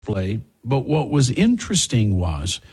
play. But what was interesting was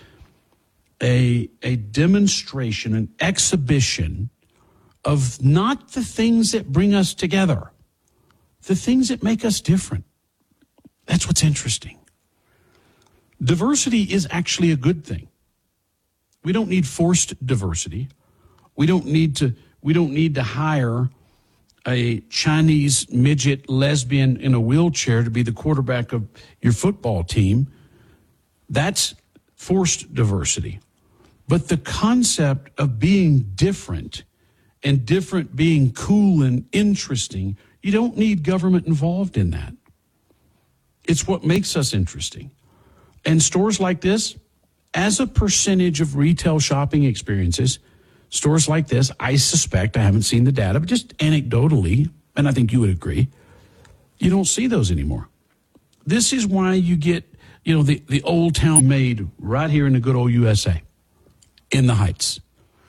a demonstration, an exhibition of not the things that bring us together, the things that make us different. That's what's interesting. Diversity is actually a good thing. We don't need forced diversity. We don't need to hire a Chinese midget lesbian in a wheelchair to be the quarterback of your football team. That's forced diversity. But the concept of being different and different being cool and interesting, you don't need government involved in that. It's what makes us interesting. And stores like this, as a percentage of retail shopping experiences, stores like this, I suspect, I haven't seen the data, but just anecdotally, and I think you would agree, you don't see those anymore. This is why you get, the Old Town made right here in the good old USA, in the Heights.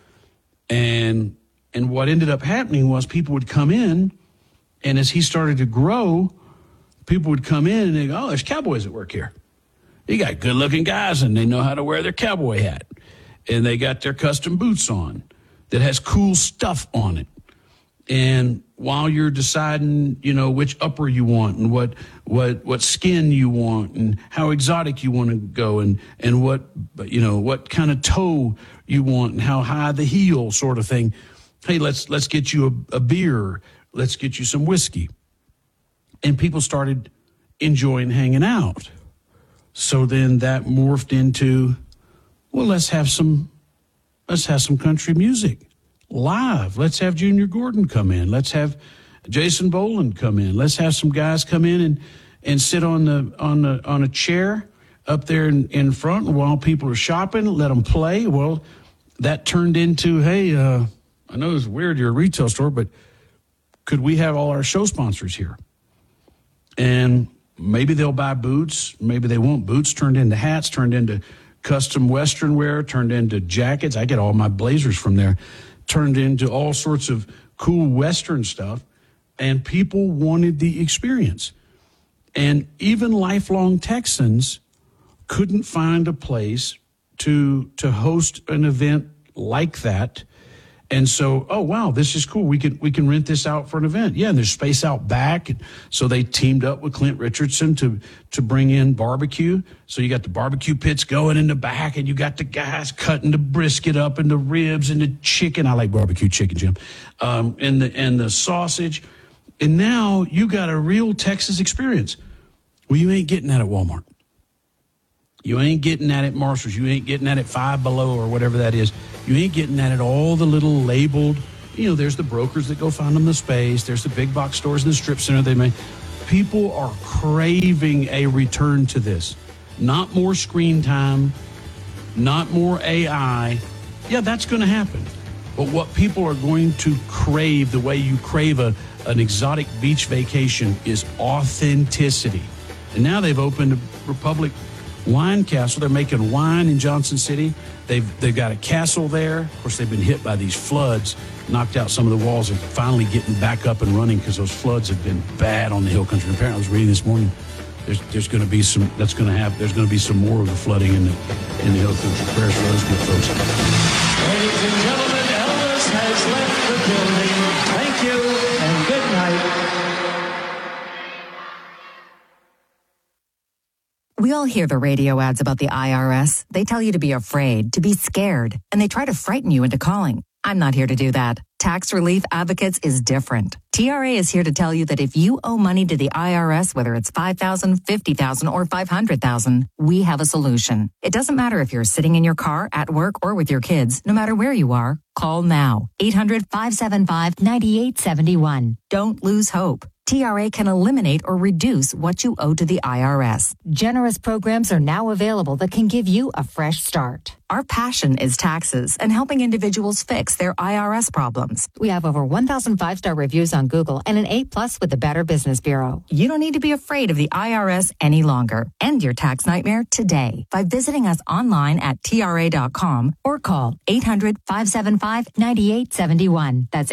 And what ended up happening was people would come in, and as he started to grow, people would come in and they go, oh, there's cowboys at work here. You got good-looking guys, and they know how to wear their cowboy hat. And they got their custom boots on that has cool stuff on it. And while you're deciding, which upper you want and what skin you want and how exotic you want to go and what kind of toe you want and how high the heel sort of thing. Hey, let's get you a beer. Let's get you some whiskey. And people started enjoying hanging out. So then that morphed into, well, let's have some country music live. Let's have Junior Gordon come in. Let's have Jason Boland come in. Let's have some guys come in and sit on a chair up there in front while people are shopping. Let them play. Well, that turned into, hey, I know it's weird, you're a retail store, but could we have all our show sponsors here? And maybe they'll buy boots. Maybe they won't. Boots turned into hats, turned into custom Western wear, turned into jackets. I get all my blazers from there. Turned into all sorts of cool Western stuff. And people wanted the experience. And even lifelong Texans couldn't find a place to host an event like that. And so, oh, wow, this is cool. We can rent this out for an event. Yeah, and there's space out back. So they teamed up with Clint Richardson to bring in barbecue. So you got the barbecue pits going in the back, and you got the guys cutting the brisket up and the ribs and the chicken. I like barbecue chicken, Jim. And the sausage. And now you got a real Texas experience. Well, you ain't getting that at Walmart. You ain't getting that at Marshall's. You ain't getting that at Five Below or whatever that is. You ain't getting that at all the little labeled, there's the brokers that go find them the space. There's the big box stores in the strip center they make. People are craving a return to this. Not more screen time, not more AI. Yeah, that's going to happen. But what people are going to crave, the way you crave an exotic beach vacation, is authenticity. And now they've opened a Republic Wine Castle. They're making wine in Johnson City. They've got a castle there. Of course, they've been hit by these floods, knocked out some of the walls. They're finally getting back up and running because those floods have been bad on the Hill Country. Apparently, I was reading this morning, there's going to be some more of the flooding in the Hill Country. Prayers for those good folks. Ladies and gentlemen, Elvis has left the building. Thank you and good night. We all hear the radio ads about the IRS. They tell you to be afraid, to be scared, and they try to frighten you into calling. I'm not here to do that. Tax Relief Advocates is different. TRA is here to tell you that if you owe money to the IRS, whether it's $5,000, $50,000, or $500,000, we have a solution. It doesn't matter if you're sitting in your car, at work, or with your kids. No matter where you are, call now. 800-575-9871. Don't lose hope. TRA can eliminate or reduce what you owe to the IRS. Generous programs are now available that can give you a fresh start. Our passion is taxes and helping individuals fix their IRS problems. We have over 1,000 five-star reviews on Google and an A+ with the Better Business Bureau. You don't need to be afraid of the IRS any longer. End your tax nightmare today by visiting us online at TRA.com or call 800-575-9871. That's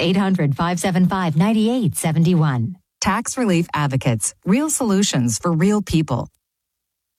800-575-9871. Tax Relief Advocates. Real solutions for real people.